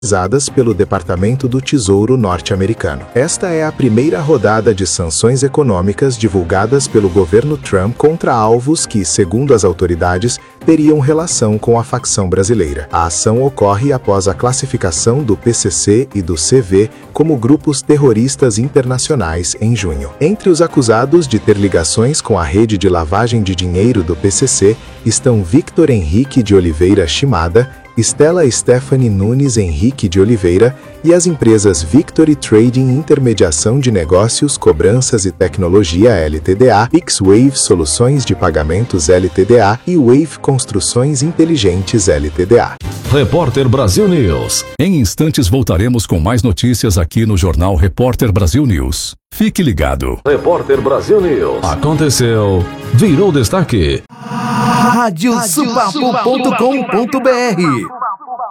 realizadas pelo Departamento do Tesouro norte-americano. Esta é a primeira rodada de sanções econômicas divulgadas pelo governo Trump contra alvos que, segundo as autoridades, teriam relação com a facção brasileira. A ação ocorre após a classificação do PCC e do CV como grupos terroristas internacionais em junho. Entre os acusados de ter ligações com a rede de lavagem de dinheiro do PCC estão Victor Henrique de Oliveira Shimada, Stella Stephanie Nunes Henrique de Oliveira e as empresas Victory Trading Intermediação de Negócios, Cobranças e Tecnologia LTDA, X-Wave Soluções de Pagamentos LTDA e Wave Construções Inteligentes LTDA. Repórter Brasil News. Em instantes voltaremos com mais notícias aqui no Jornal Repórter Brasil News. Fique ligado. Repórter Brasil News. Aconteceu, virou destaque. Radiosupapo.com.br